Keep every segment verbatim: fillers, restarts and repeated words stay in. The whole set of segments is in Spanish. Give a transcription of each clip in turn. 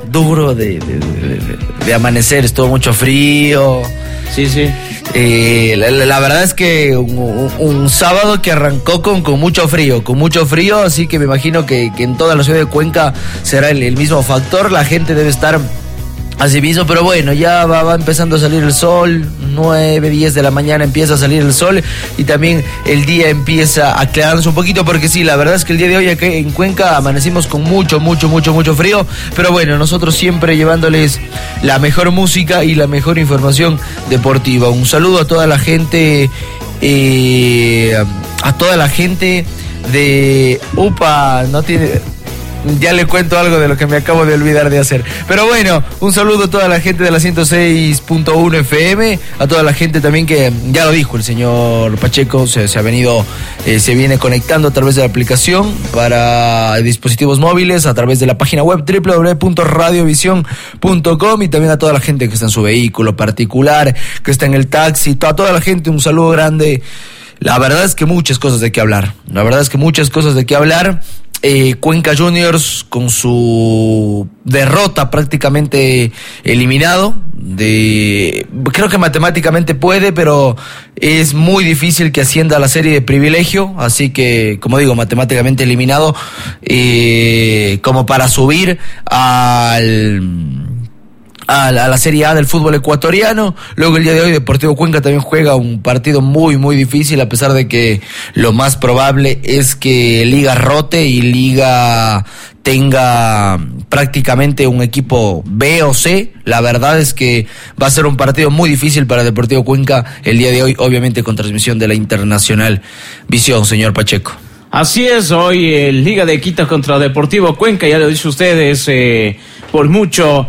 duro de, de, de, de amanecer, estuvo mucho frío. Sí, sí. Eh, la, la verdad es que un, un, un sábado que arrancó con, con mucho frío, con mucho frío, así que me imagino que, que en toda la ciudad de Cuenca será el, el mismo factor, la gente debe estar así mismo, pero bueno, ya va, va empezando a salir el sol, nueve, diez de la mañana empieza a salir el sol y también el día empieza a aclararse un poquito, porque sí, la verdad es que el día de hoy aquí en Cuenca amanecimos con mucho, mucho, mucho, mucho frío, pero bueno, nosotros siempre llevándoles la mejor música y la mejor información deportiva. Un saludo a toda la gente, eh, a toda la gente de UPA, no tiene... Ya le cuento algo de lo que me acabo de olvidar de hacer. Pero bueno, un saludo a toda la gente de la ciento seis punto uno F M, a toda la gente también que, ya lo dijo el señor Pacheco, se, se ha venido, eh, se viene conectando a través de la aplicación para dispositivos móviles, a través de la página web doble u doble u doble u punto radiovisión punto com, y también a toda la gente que está en su vehículo particular, que está en el taxi, a toda la gente un saludo grande. La verdad es que muchas cosas de qué hablar, la verdad es que muchas cosas de qué hablar. Eh, Cuenca Juniors con su derrota prácticamente eliminado, de, creo que matemáticamente puede, pero es muy difícil que ascienda a la serie de privilegio, así que, como digo, matemáticamente eliminado, eh, como para subir al... A la, a la Serie A del fútbol ecuatoriano. Luego el día de hoy Deportivo Cuenca también juega un partido muy muy difícil, a pesar de que lo más probable es que Liga rote y Liga tenga prácticamente un equipo B o C. La verdad es que va a ser un partido muy difícil para Deportivo Cuenca el día de hoy, obviamente con transmisión de la Internacional Visión, señor Pacheco. Así es, hoy el Liga de Quito contra Deportivo Cuenca, ya lo dice ustedes, eh, por mucho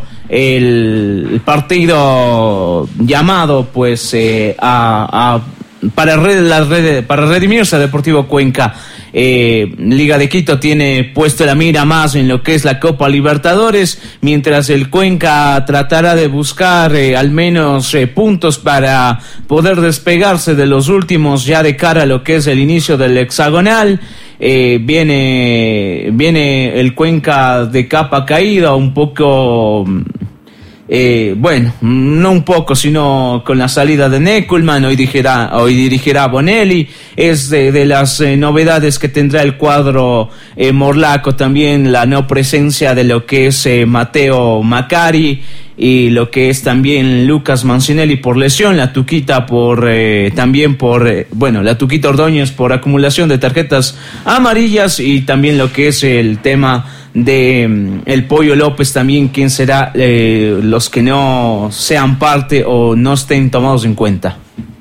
el partido llamado pues eh, a, a para red, la red, para redimirse a Deportivo Cuenca. eh, Liga de Quito tiene puesto la mira más en lo que es la Copa Libertadores, mientras el Cuenca tratará de buscar eh, al menos eh, puntos para poder despegarse de los últimos ya de cara a lo que es el inicio del hexagonal. Eh, viene viene el Cuenca de capa caída, un poco eh, bueno, no un poco, sino con la salida de Neckelman. Hoy dirigirá, hoy dirigirá Bonelli. Es de, de las eh, novedades que tendrá el cuadro eh, morlaco, también la no presencia de lo que es eh, Mateo Macari y lo que es también Lucas Mancinelli por lesión, la Tuquita por eh, también por eh, bueno, la Tuquita Ordóñez por acumulación de tarjetas amarillas, y también lo que es el tema de um, el Pollo López también, quien será eh, los que no sean parte o no estén tomados en cuenta.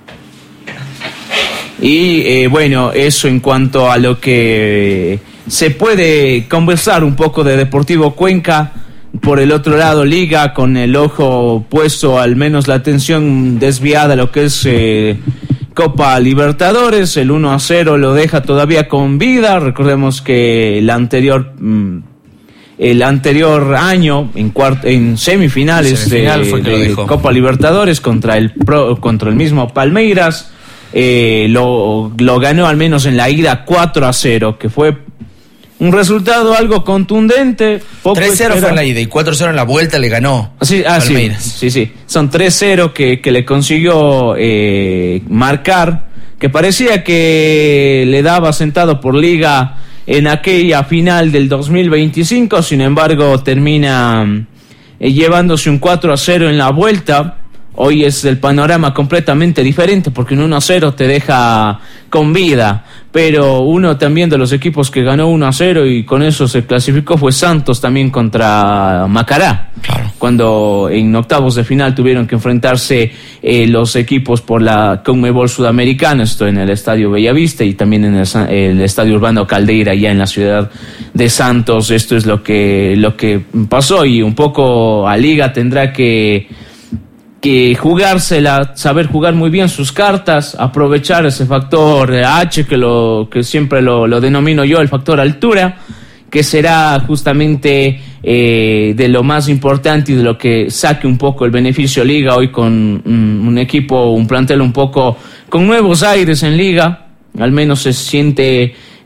Y eh, bueno, eso en cuanto a lo que se puede conversar un poco de Deportivo Cuenca. Por el otro lado, Liga con el ojo puesto, al menos la atención desviada a lo que es eh, Copa Libertadores. El uno a cero lo deja todavía con vida. Recordemos que el anterior mm, el anterior año en cuart- en semifinales Semifinal de, de Copa Libertadores contra el pro, contra el mismo Palmeiras, eh, lo, lo ganó al menos en la ida cuatro a cero, que fue un resultado algo contundente. tres cero fue en la ida y cuatro cero en la vuelta le ganó sí, ah, Palmeiras. Sí, sí, sí. Son tres cero que, que le consiguió eh, marcar, que parecía que le daba sentado por Liga en aquella final del dos mil veinticinco. Sin embargo, termina eh, llevándose un cuatro a cero en la vuelta. Hoy es el panorama completamente diferente, porque un uno a cero te deja con vida, pero uno también de los equipos que ganó uno a cero y con eso se clasificó fue Santos, también contra Macará. Claro. Cuando en octavos de final tuvieron que enfrentarse eh, los equipos por la Conmebol Sudamericana, esto en el Estadio Bellavista y también en el, el Estadio Urbano Caldeira, ya en la ciudad de Santos. Esto es lo que, lo que pasó, y un poco a Liga tendrá que que jugársela, saber jugar muy bien sus cartas, aprovechar ese factor H que lo que siempre lo, lo denomino yo, el factor altura, que será justamente eh, de lo más importante y de lo que saque un poco el beneficio Liga hoy, con un, un equipo, un plantel un poco con nuevos aires en Liga. Al menos se siente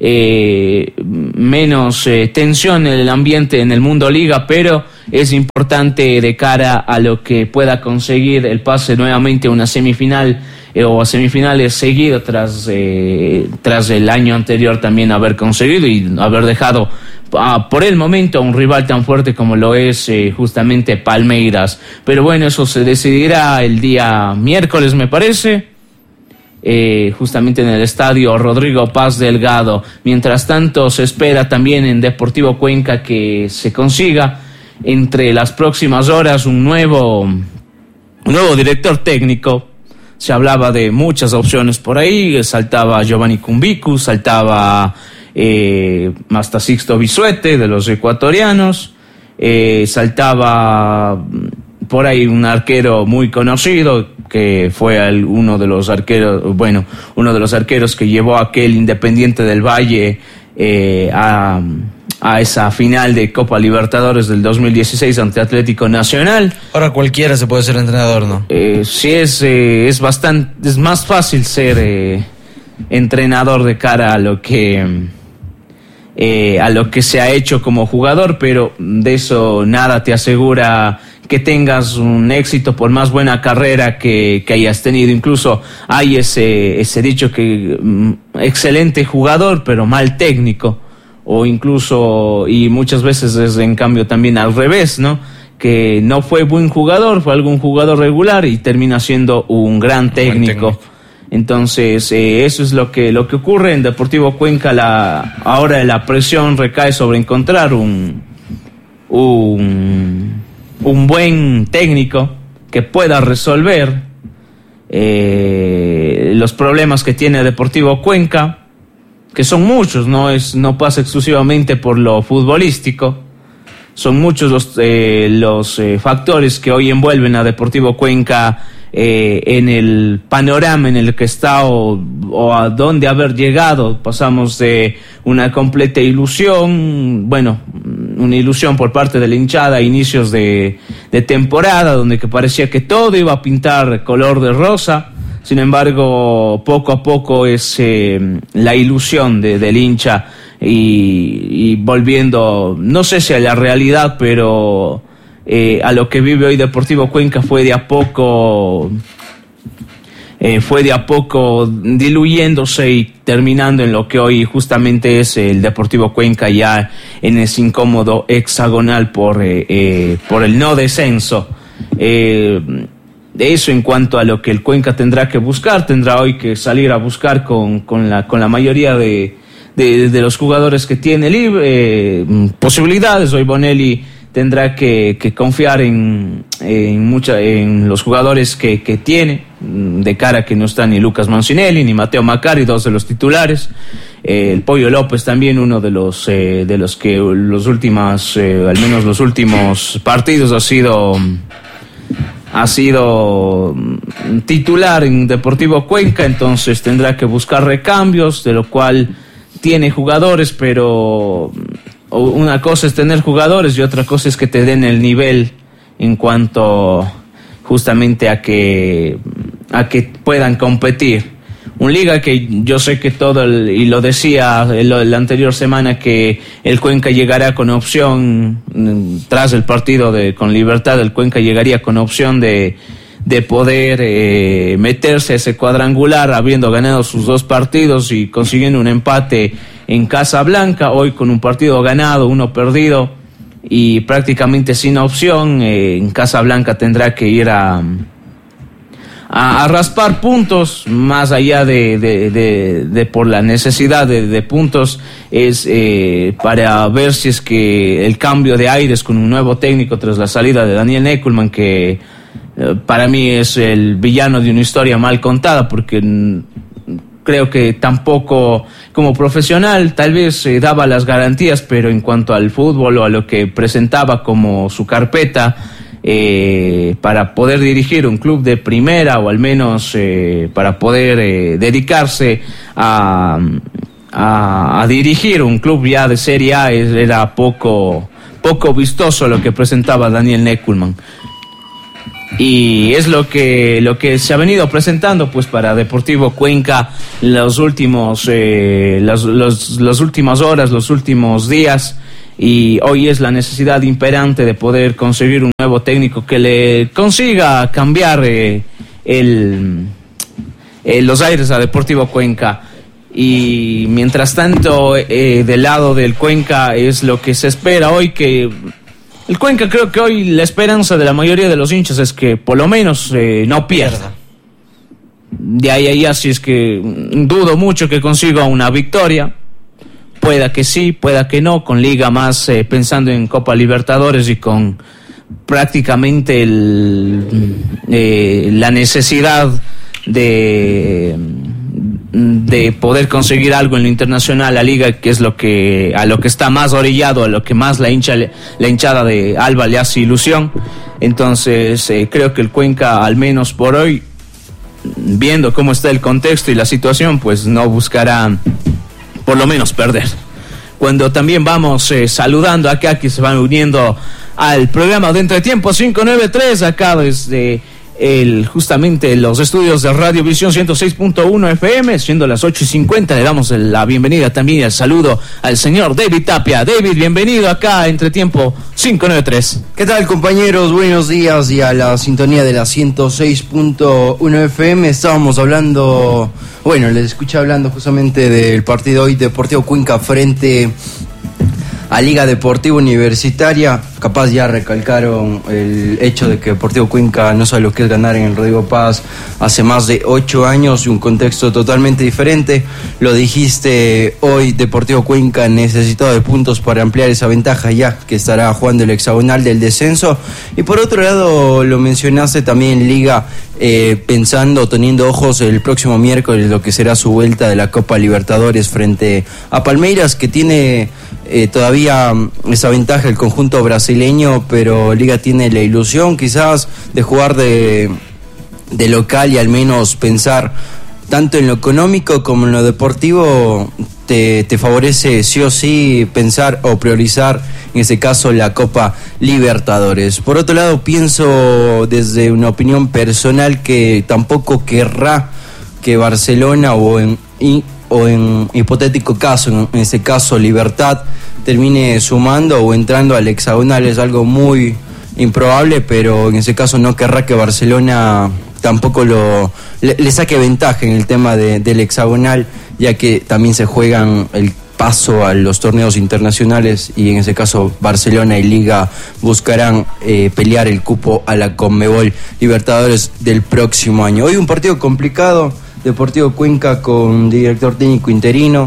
eh, menos eh, tensión en el ambiente en el Mundo Liga, pero es importante de cara a lo que pueda conseguir el pase nuevamente a una semifinal eh, o a semifinales seguido tras, eh, tras el año anterior también haber conseguido y haber dejado ah, por el momento a un rival tan fuerte como lo es eh, justamente Palmeiras. Pero bueno, eso se decidirá el día miércoles, me parece. Eh, justamente en el estadio Rodrigo Paz Delgado. Mientras tanto, se espera también en Deportivo Cuenca que se consiga entre las próximas horas un nuevo, un nuevo director técnico. Se hablaba de muchas opciones por ahí, saltaba Giovanni Cumbicu, saltaba eh, hasta Sixto Bisuete de los ecuatorianos, eh, saltaba por ahí un arquero muy conocido que fue el, uno de los arqueros, bueno, uno de los arqueros que llevó a aquel Independiente del Valle eh, a, a esa final de Copa Libertadores del dos mil dieciséis ante Atlético Nacional. Ahora cualquiera se puede ser entrenador, ¿no? Eh, sí, es, eh, es bastante, es más fácil ser eh, entrenador de cara a lo que eh, a lo que se ha hecho como jugador, pero de eso nada te asegura que tengas un éxito por más buena carrera que, que hayas tenido. Incluso hay ese, ese dicho que mm, excelente jugador pero mal técnico, o incluso, y muchas veces es en cambio también al revés, ¿no? Que no fue buen jugador, fue algún jugador regular y termina siendo un gran técnico. técnico. Entonces, eh, eso es lo que, lo que ocurre en Deportivo Cuenca. La, ahora la presión recae sobre encontrar un, un, un buen técnico que pueda resolver eh, los problemas que tiene Deportivo Cuenca, que son muchos, no es, no pasa exclusivamente por lo futbolístico. Son muchos los, eh, los eh, factores que hoy envuelven a Deportivo Cuenca eh, en el panorama en el que está o, o a dónde haber llegado. Pasamos de una completa ilusión, bueno, una ilusión por parte de la hinchada a inicios de, de temporada, donde que parecía que todo iba a pintar color de rosa. Sin embargo, poco a poco es eh, la ilusión de, del hincha y, y volviendo, no sé si a la realidad, pero eh, a lo que vive hoy Deportivo Cuenca fue de a poco, eh, fue de a poco diluyéndose y terminando en lo que hoy justamente es el Deportivo Cuenca ya en ese incómodo hexagonal por, eh, eh, por el no descenso. Eh, De eso en cuanto a lo que el Cuenca tendrá que buscar, tendrá hoy que salir a buscar con, con, la, con la mayoría de, de, de los jugadores que tiene libre, eh, posibilidades. Hoy Bonelli tendrá que, que confiar en, en, mucha, en los jugadores que, que tiene, de cara a que no está ni Lucas Mancinelli ni Mateo Macari, dos de los titulares. Eh, el Pollo López también, uno de los, eh, de los que los últimos, eh, al menos los últimos partidos ha sido... ha sido titular en Deportivo Cuenca, entonces tendrá que buscar recambios, de lo cual tiene jugadores, pero una cosa es tener jugadores y otra cosa es que te den el nivel en cuanto justamente a que a que puedan competir. Un liga que yo sé que todo, el, y lo decía la anterior semana, que el Cuenca llegará con opción, tras el partido de con Libertad, el Cuenca llegaría con opción de, de poder eh, meterse a ese cuadrangular, habiendo ganado sus dos partidos y consiguiendo un empate en Casablanca. Hoy con un partido ganado, uno perdido y prácticamente sin opción, eh, en Casablanca tendrá que ir a... A, a raspar puntos, más allá de, de, de, de por la necesidad de, de puntos, es eh, para ver si es que el cambio de aires con un nuevo técnico tras la salida de Daniel Neckelman, que eh, para mí es el villano de una historia mal contada, porque n- creo que tampoco como profesional tal vez eh, daba las garantías, pero en cuanto al fútbol o a lo que presentaba como su carpeta, Eh, para poder dirigir un club de primera, o al menos eh, para poder eh, dedicarse a, a, a dirigir un club ya de Serie A, era poco, poco vistoso lo que presentaba Daniel Neckelman. y es lo que lo que se ha venido presentando pues para Deportivo Cuenca los últimos eh, los, los, las últimas horas, los últimos días, y hoy es la necesidad imperante de poder conseguir un nuevo técnico que le consiga cambiar eh, el, eh, los aires a Deportivo Cuenca. Y mientras tanto eh, del lado del Cuenca es lo que se espera hoy, que el Cuenca, creo que hoy la esperanza de la mayoría de los hinchas es que por lo menos eh, no pierda. De ahí a allá, si es que dudo mucho que consiga una victoria. Pueda que sí, pueda que no, con Liga más eh, pensando en Copa Libertadores y con prácticamente el, eh, la necesidad de, de poder conseguir algo en lo internacional, la Liga, que es lo que a lo que está más orillado, a lo que más la hincha la hinchada de Alba le hace ilusión. Entonces eh, creo que el Cuenca, al menos por hoy, viendo cómo está el contexto y la situación, pues no buscará por lo menos perder. Cuando también vamos eh, saludando acá que se van uniendo al programa de Entretiempo cinco noventa y tres, acá desde el, justamente los estudios de Radio Visión ciento seis punto uno F M, siendo las ocho y cincuenta, le damos la bienvenida también y el saludo al señor David Tapia. David, bienvenido acá a Entretiempo cinco noventa y tres. ¿Qué tal, compañeros? Buenos días, y a la sintonía de la ciento seis punto uno F M. Estábamos hablando, bueno, les escuché hablando justamente del partido hoy, Deportivo Cuenca frente a Liga Deportiva Universitaria. Capaz ya recalcaron el hecho de que Deportivo Cuenca no sabe lo que es ganar en el Rodrigo Paz hace más de ocho años y un contexto totalmente diferente. Lo dijiste hoy, Deportivo Cuenca necesitado de puntos para ampliar esa ventaja, ya que estará jugando el hexagonal del descenso. Y por otro lado, lo mencionaste también, Liga, eh, pensando, teniendo ojos el próximo miércoles lo que será su vuelta de la Copa Libertadores frente a Palmeiras, que tiene eh, todavía esa ventaja el conjunto brasileño, pero Liga tiene la ilusión quizás de jugar de, de local y al menos pensar tanto en lo económico como en lo deportivo. Te, te favorece sí o sí pensar o priorizar en ese caso la Copa Libertadores. Por otro lado, pienso desde una opinión personal que tampoco querrá que Barcelona o en, o en hipotético caso, en, en ese caso Libertad, termine sumando o entrando al hexagonal. Es algo muy improbable, pero en ese caso no querrá que Barcelona tampoco lo le, le saque ventaja en el tema de, del hexagonal, ya que también se juegan el paso a los torneos internacionales y en ese caso Barcelona y Liga buscarán eh, pelear el cupo a la Conmebol Libertadores del próximo año. Hoy un partido complicado, Deportivo Cuenca con director técnico interino,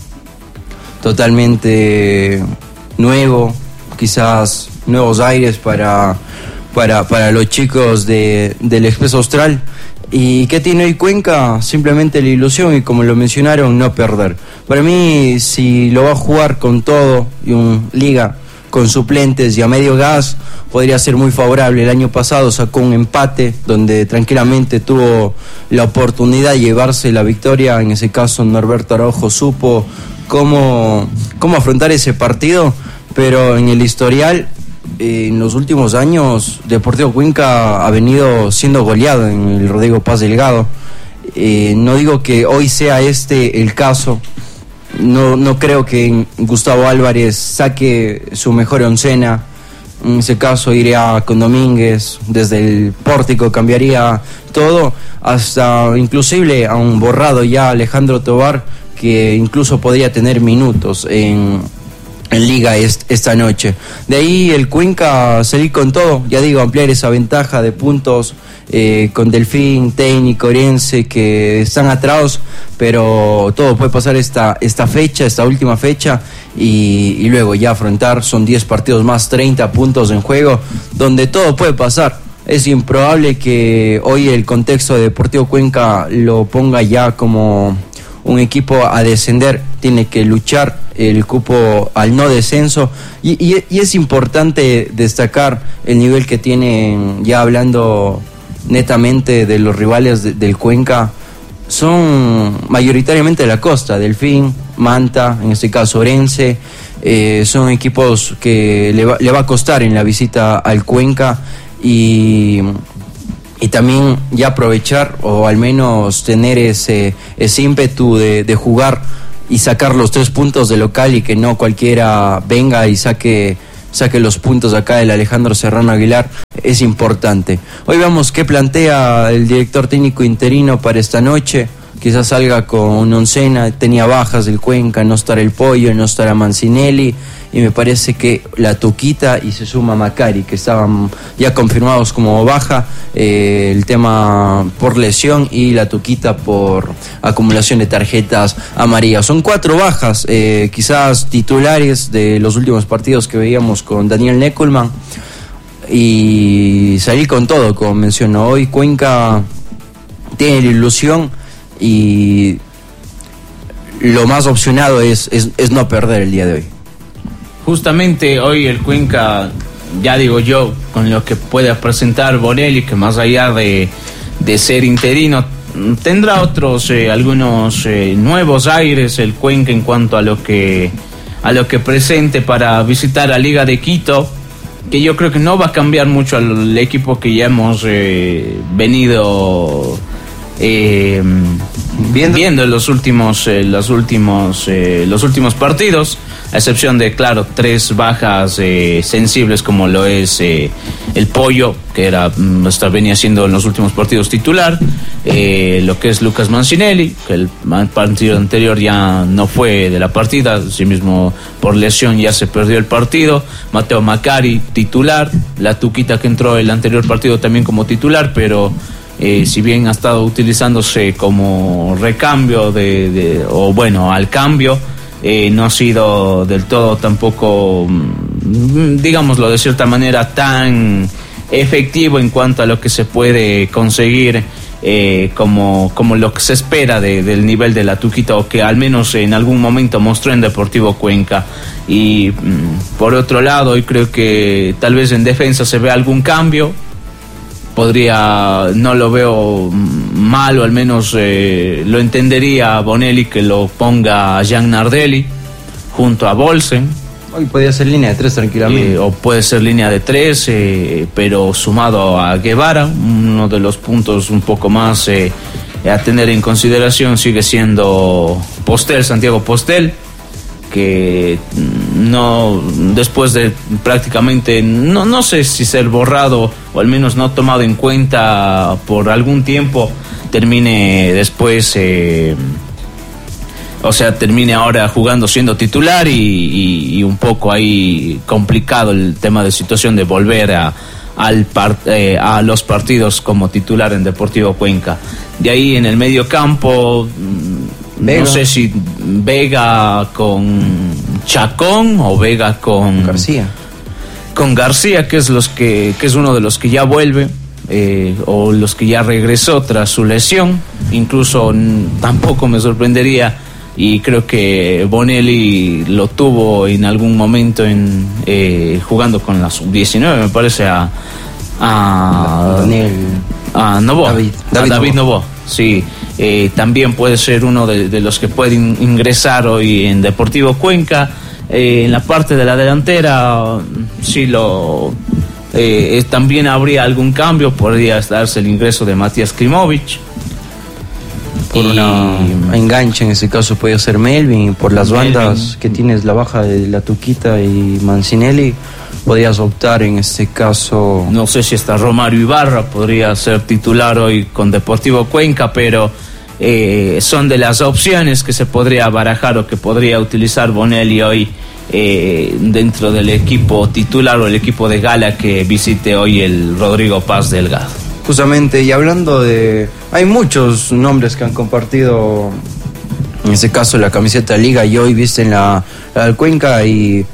totalmente nuevo, quizás nuevos aires para, para, para los chicos de, del Expreso Austral. ¿Y qué tiene hoy Cuenca? Simplemente la ilusión y, como lo mencionaron, no perder. Para mí, si lo va a jugar con todo y un Liga con suplentes y a medio gas, podría ser muy favorable. El año pasado sacó un empate donde tranquilamente tuvo la oportunidad de llevarse la victoria. En ese caso, Norberto Araujo supo cómo, cómo afrontar ese partido, pero en el historial, eh, en los últimos años, Deportivo Cuenca ha venido siendo goleado en el Rodrigo Paz Delgado. Eh, no digo que hoy sea este el caso, no, no creo que Gustavo Álvarez saque su mejor oncena. En ese caso iría con Domínguez, desde el pórtico cambiaría todo, hasta inclusive a un borrado ya Alejandro Tobar, que incluso podría tener minutos en, en Liga est, esta noche. De ahí el Cuenca salir con todo, ya digo, ampliar esa ventaja de puntos eh, con Delfín, Técnico, Orense, que están atrás, pero todo puede pasar esta, esta fecha, esta última fecha, y, y luego ya afrontar, son diez partidos más, treinta puntos en juego, donde todo puede pasar. Es improbable que hoy el contexto de Deportivo Cuenca lo ponga ya como un equipo a descender, tiene que luchar el cupo al no descenso, y, y, y es importante destacar el nivel que tienen, ya hablando netamente de los rivales de, del Cuenca, son mayoritariamente de la costa, Delfín, Manta, en este caso Orense, eh, son equipos que le va, le va a costar en la visita al Cuenca. y, y también ya aprovechar o al menos tener ese, ese ímpetu de, de jugar y sacar los tres puntos de local y que no cualquiera venga y saque, saque los puntos acá del Alejandro Serrano Aguilar, es importante. Hoy vemos qué plantea el director técnico interino para esta noche. Quizás salga con oncena, tenía bajas del Cuenca, no estará el Pollo, no estará Mancinelli, y me parece que la Tuquita y se suma Macari, que estaban ya confirmados como baja, eh, el tema por lesión y la Tuquita por acumulación de tarjetas amarillas. Son cuatro bajas, eh, quizás titulares de los últimos partidos que veíamos con Daniel Neckelman, y salir con todo, como mencionó hoy. Cuenca tiene la ilusión y lo más opcionado es, es, es no perder el día de hoy. Justamente hoy el Cuenca, ya digo yo, con lo que pueda presentar Bonelli, que más allá de, de ser interino, tendrá otros, eh, algunos eh, nuevos aires el Cuenca en cuanto a lo que a lo que presente para visitar a Liga de Quito, que yo creo que no va a cambiar mucho al equipo que ya hemos eh, venido Eh, viendo. viendo en los últimos eh, los últimos eh, los últimos partidos, a excepción de, claro, tres bajas eh, sensibles, como lo es eh, el Pollo, que era hasta venía siendo en los últimos partidos titular, eh, lo que es Lucas Mancinelli, que el partido anterior ya no fue de la partida, así mismo por lesión ya se perdió el partido. Mateo Macari, titular. La Tuquita, que entró el anterior partido también como titular, pero Eh, si bien ha estado utilizándose como recambio de, de o bueno, al cambio, eh, no ha sido del todo tampoco, digámoslo de cierta manera, tan efectivo en cuanto a lo que se puede conseguir eh, como, como lo que se espera de, del nivel de la Tuquita, o que al menos en algún momento mostró en Deportivo Cuenca. Y mm, por otro lado, hoy creo que tal vez en defensa se ve algún cambio. Podría, no lo veo mal, o al menos eh, lo entendería Bonelli, que lo ponga a Jean Nardelli junto a Bolsen. Hoy podría ser línea de tres tranquilamente. Eh, o puede ser línea de tres, eh, pero sumado a Guevara. Uno de los puntos un poco más eh, a tener en consideración sigue siendo Postel, Santiago Postel, que no, después de prácticamente, no, no sé si ser borrado o al menos no tomado en cuenta por algún tiempo, termine después, eh, o sea, termine ahora jugando siendo titular, y, y, y un poco ahí complicado el tema de situación de volver a, al par, eh, a los partidos como titular en Deportivo Cuenca. De ahí en el medio campo, Vega. No sé si Vega con Chacón o Vega con García. Con García, que es los que, que es uno de los que ya vuelve, eh, o los que ya regresó tras su lesión. Incluso n- tampoco me sorprendería, y creo que Bonelli lo tuvo en algún momento en eh, jugando con la sub diecinueve, me parece, a a Daniel a Novoa, David, David, David David Novoa, sí. Eh, también puede ser uno de, de los que pueden ingresar hoy en Deportivo Cuenca. Eh, en la parte de la delantera, sí lo eh, también habría algún cambio. Podría darse el ingreso de Matías Klimovic. Por y, una enganche, en ese caso podría ser Melvin. Por las Melvin. bandas que tienes, la baja de la Tuquita y Mancinelli, podrías optar en este caso. No sé si está Romario Ibarra, podría ser titular hoy con Deportivo Cuenca, pero eh, son de las opciones que se podría barajar o que podría utilizar Bonelli hoy eh, dentro del equipo titular o el equipo de gala que visite hoy el Rodrigo Paz Delgado. Justamente, y hablando de... Hay muchos nombres que han compartido, en este caso, la camiseta Liga, y hoy visten la, la del Cuenca, y,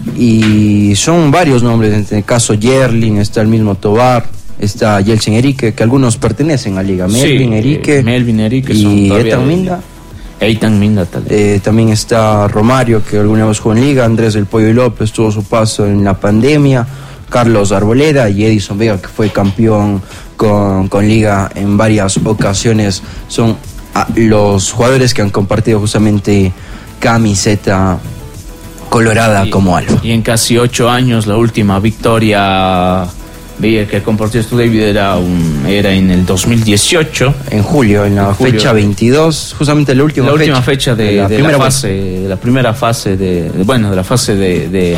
y son varios nombres. En este caso, Yerlin, está el mismo Tobar, está Yeltsin Erique, que algunos pertenecen a Liga. Melvin, Sí, Erique, eh, Melvin, Erique y son todavía Ethan de- Minda. Eitan Minda tal vez. Eh, también está Romario, que alguna vez jugó en Liga. Andrés del Pollo López tuvo su paso en la pandemia. Carlos Arboleda y Edison Vega, que fue campeón con, con Liga en varias ocasiones. Son ah, los jugadores que han compartido justamente camiseta colorada Y- como Alfa. Y en casi ocho años la última victoria veía que compartió esto David era un era en el dos mil dieciocho, en julio, en la en julio, fecha veintidós, justamente la última la fecha, última fecha de, de, la, de primera la fase de la primera fase de, de bueno de la fase de de,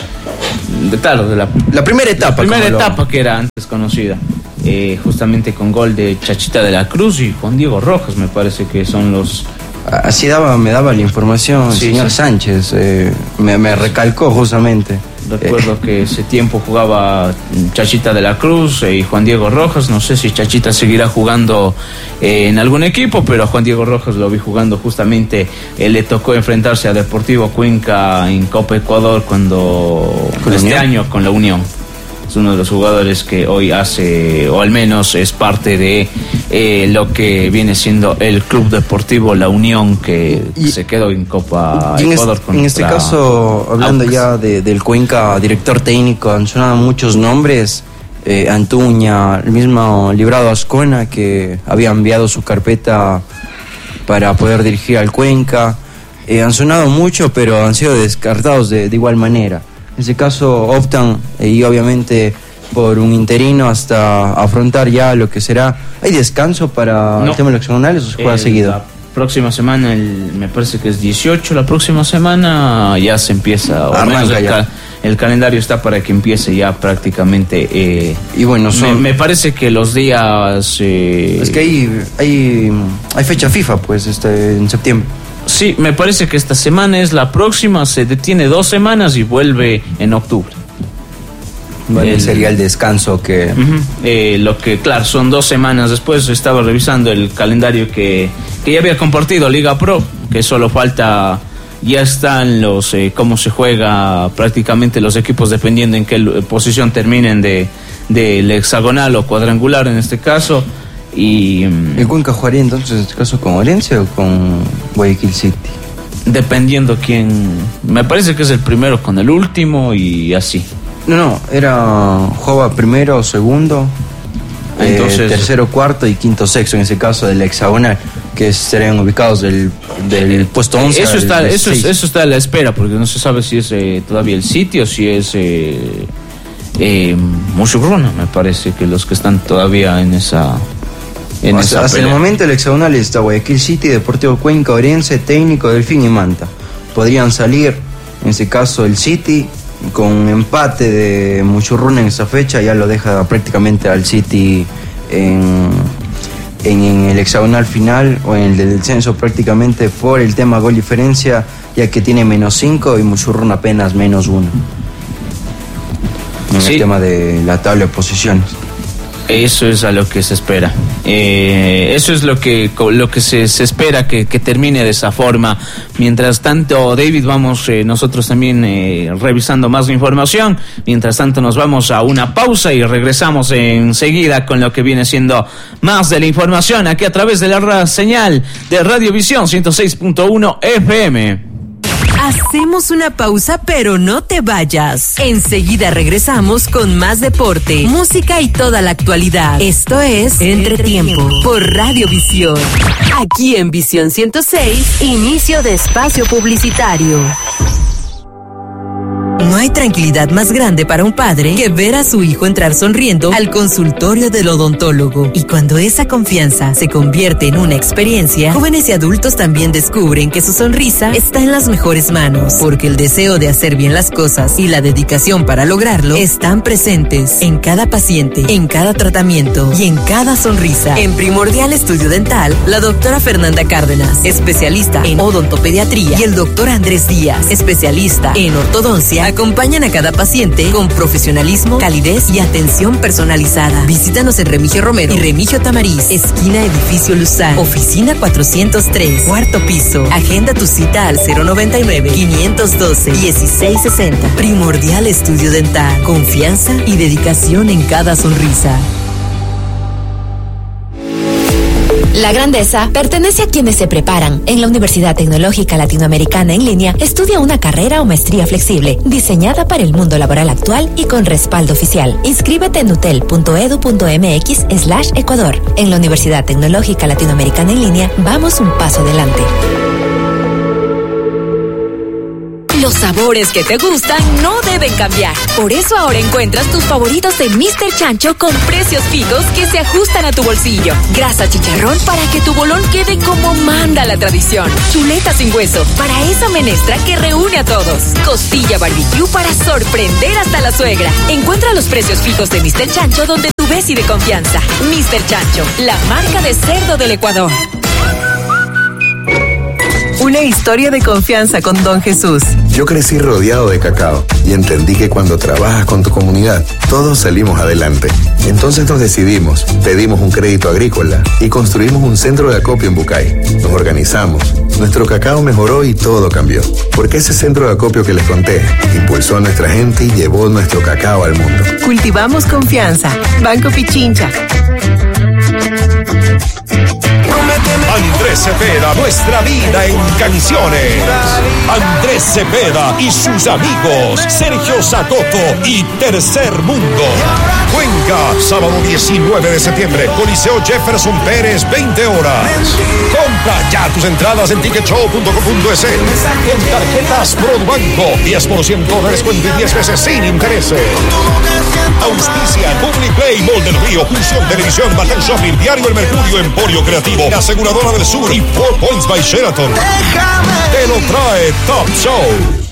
de claro de la, la primera etapa la primera etapa lo... que era antes conocida, eh, justamente con gol de Chachita de la Cruz y Juan Diego Rojas, me parece que son los. Así daba, me daba la información el sí, señor sí. Sánchez, eh, me, me recalcó justamente. Recuerdo eh. que ese tiempo jugaba Chachita de la Cruz y Juan Diego Rojas. No sé si Chachita seguirá jugando eh, en algún equipo, pero a Juan Diego Rojas lo vi jugando justamente. Eh, le tocó enfrentarse a Deportivo Cuenca en Copa Ecuador cuando ¿Con este año con la Unión. Es uno de los jugadores que hoy hace, o al menos es parte de eh, lo que viene siendo el Club Deportivo La Unión, que y, se quedó en Copa y en Ecuador. Es, en este caso, hablando Aucas. ya de, del Cuenca, director técnico, han sonado muchos nombres, eh, Antuña, el mismo Librado Ascona, que había enviado su carpeta para poder dirigir al Cuenca. Eh, han sonado mucho, pero han sido descartados de, de igual manera. En ese caso optan eh, y obviamente por un interino hasta afrontar ya lo que será. ¿Hay descanso para no. el tema hexagonal o se juega eh, seguido? La próxima semana, el, me parece que es dieciocho, la próxima semana ya se empieza, o menos el, ca- el calendario está para que empiece ya prácticamente. Eh, y bueno, son... me, me parece que los días... Eh, es que hay, hay, hay fecha FIFA pues este en septiembre. Sí, me parece que esta semana es la próxima, se detiene dos semanas y vuelve en octubre. Vale, el, sería el descanso que... Uh-huh. Eh, lo que, claro, son dos semanas después. Estaba revisando el calendario que, que ya había compartido Liga Pro, que solo falta, ya están los, eh, cómo se juega prácticamente los equipos dependiendo en qué posición terminen de del hexagonal o cuadrangular en este caso. Y ¿el Cuenca jugaría entonces en este caso con Orense o con Guayaquil City? Dependiendo quién. Me parece que es el primero con el último y así. No, no, era jugaba primero o segundo, entonces eh, tercero, cuarto y quinto, sexto en ese caso del hexagonal, que serían ubicados del, del puesto once. Eso está, eso, es, eso está a la espera, porque no se sabe si es eh, todavía el sitio, si es eh, eh, Musurruna, me parece que los que están todavía en esa. En hasta, esa hasta el momento el hexagonal está Guayaquil City, Deportivo Cuenca, Orense, Técnico, Delfín y Manta. Podrían salir, en ese caso, el City, con empate de Muchurruna en esa fecha, ya lo deja prácticamente al City en, en, en el hexagonal final o en el del descenso prácticamente por el tema gol diferencia, ya que tiene menos cinco y Muchurruna apenas menos uno. En sí. el tema de la tabla de posiciones. Eso es a lo que se espera. Eh, eso es lo que lo que se, se espera que, que termine de esa forma. Mientras tanto, David, vamos eh, nosotros también eh, revisando más información. Mientras tanto, nos vamos a una pausa y regresamos enseguida con lo que viene siendo más de la información aquí a través de la señal de Radiovisión ciento seis punto uno F M. Hacemos una pausa, pero no te vayas. Enseguida regresamos con más deporte, música y toda la actualidad. Esto es Entretiempo por Radiovisión. Aquí en Visión ciento seis, inicio de espacio publicitario. No hay tranquilidad más grande para un padre que ver a su hijo entrar sonriendo al consultorio del odontólogo. Y cuando esa confianza se convierte en una experiencia, jóvenes y adultos también descubren que su sonrisa está en las mejores manos, porque el deseo de hacer bien las cosas y la dedicación para lograrlo están presentes en cada paciente, en cada tratamiento y en cada sonrisa. En Primordial Estudio Dental, la doctora Fernanda Cárdenas, especialista en odontopediatría, y el doctor Andrés Díaz, especialista en ortodoncia, acompañan a cada paciente con profesionalismo, calidez y atención personalizada. Visítanos en Remigio Romero y Remigio Tamariz, esquina Edificio Luzán, oficina cuatrocientos tres, cuarto piso. Agenda tu cita al cero noventa y nueve, quinientos doce, dieciséis sesenta. Primordial Estudio Dental, confianza y dedicación en cada sonrisa. La grandeza pertenece a quienes se preparan. En la Universidad Tecnológica Latinoamericana en línea, estudia una carrera o maestría flexible, diseñada para el mundo laboral actual y con respaldo oficial. Inscríbete en utel punto edu punto mx slash Ecuador. En la Universidad Tecnológica Latinoamericana en línea, vamos un paso adelante. Los sabores que te gustan no deben cambiar. Por eso ahora encuentras tus favoritos de míster Chancho con precios fijos que se ajustan a tu bolsillo. Grasa chicharrón para que tu bolón quede como manda la tradición. Chuleta sin hueso para esa menestra que reúne a todos. Costilla barbecue para sorprender hasta la suegra. Encuentra los precios fijos de míster Chancho donde tú ves y de confianza. míster Chancho, la marca de cerdo del Ecuador. Una historia de confianza con Don Jesús. Yo crecí rodeado de cacao y entendí que cuando trabajas con tu comunidad, todos salimos adelante. Entonces nos decidimos, pedimos un crédito agrícola y construimos un centro de acopio en Bucay. Nos organizamos, nuestro cacao mejoró y todo cambió. Porque ese centro de acopio que les conté impulsó a nuestra gente y llevó nuestro cacao al mundo. Cultivamos confianza. Banco Pichincha. Andrés Cepeda, nuestra vida en canciones. Andrés Cepeda y sus amigos Sergio Zacoto y Tercer Mundo. Cuenca, sábado diecinueve de septiembre, Coliseo Jefferson Pérez, veinte horas. Compra ya tus entradas en ticket show punto com punto es. Con tarjetas ProBanco, diez por ciento de descuento y diez veces sin intereses. Auspician Public Play, Mall del Río, Función Televisión, Batán Shopping, Diario El Mercurio, Emporio Creativo, la Aseguradora del Sur y Four Points by Sheraton. Te lo trae Top Show.